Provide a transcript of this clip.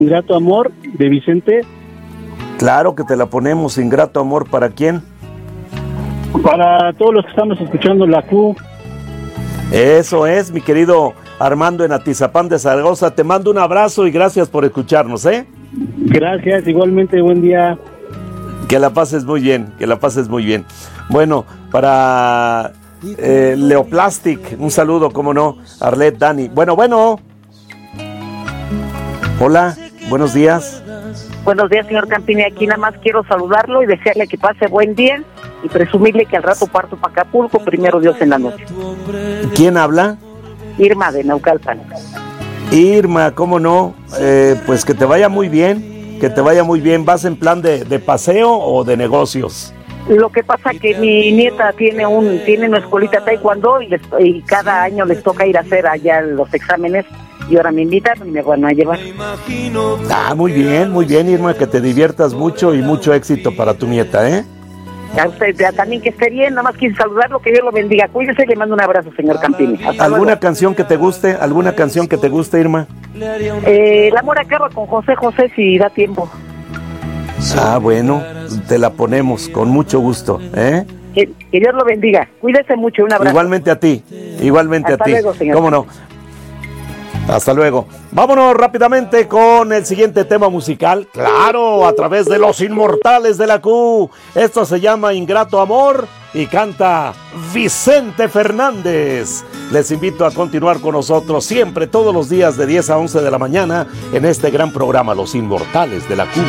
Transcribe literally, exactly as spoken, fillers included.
Ingrato Amor de Vicente. Claro que te la ponemos, Ingrato Amor, ¿para quién? Para todos los que estamos escuchando la Q. Eso es, mi querido Armando en Atizapán de Zaragoza. Te mando un abrazo y gracias por escucharnos, ¿eh? Gracias, igualmente, buen día. Que la pases muy bien, que la pases muy bien. Bueno, para eh, Leoplastic, un saludo, cómo no, Arlet, Dani. Bueno, bueno. Hola, buenos días. Buenos días, señor Campini. Aquí nada más quiero saludarlo y desearle que pase buen día y presumirle que al rato parto para Acapulco, primero Dios en la noche. ¿Quién habla? Irma de Naucalpan. Irma, cómo no, eh, pues que te vaya muy bien, que te vaya muy bien. ¿Vas en plan de, de paseo o de negocios? Lo que pasa que mi nieta tiene un tiene una escuelita taekwondo y, les, y cada año les toca ir a hacer allá los exámenes y ahora me invitan y me van a llevar. Ah, muy bien, muy bien, Irma, que te diviertas mucho y mucho éxito para tu nieta, ¿eh? A usted ya, también que esté bien, nada más quise saludarlo, que Dios lo bendiga. Cuídese y le mando un abrazo, señor Campini. Hasta ¿Alguna luego. canción que te guste? ¿Alguna canción que te guste, Irma? Eh, el amor acaba con José José, si da tiempo. Ah, bueno, te la ponemos con mucho gusto, ¿eh? Que, que Dios lo bendiga. Cuídese mucho, un abrazo. Igualmente a ti, igualmente Hasta a ti. luego, señor. ¿Cómo no? Hasta luego. Vámonos rápidamente con el siguiente tema musical. Claro, a través de los inmortales de la Q. Esto se llama Ingrato Amor y canta Vicente Fernández. Les invito a continuar con nosotros siempre, todos los días de diez a once de la mañana en este gran programa, Los Inmortales de la Q.